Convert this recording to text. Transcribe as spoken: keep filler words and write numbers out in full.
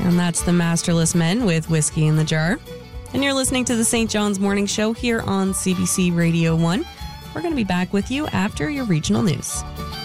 And that's the Masterless Men with Whiskey in the Jar. And you're listening to the Saint John's Morning Show here on C B C Radio one. We're going to be back with you after your regional news.